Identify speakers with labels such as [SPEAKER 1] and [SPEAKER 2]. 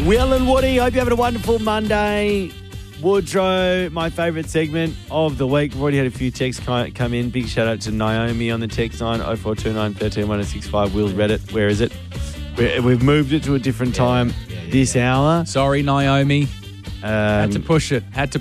[SPEAKER 1] Will and Woody, hope you're having a wonderful Monday. Woodrow, my favourite segment of the week. We've already had a few texts come in. Big shout out to Naomi on the text line, 0429 13 1065. Will's read it. Where is it? We've moved it to a different time this hour.
[SPEAKER 2] Sorry, Naomi. Had to push it.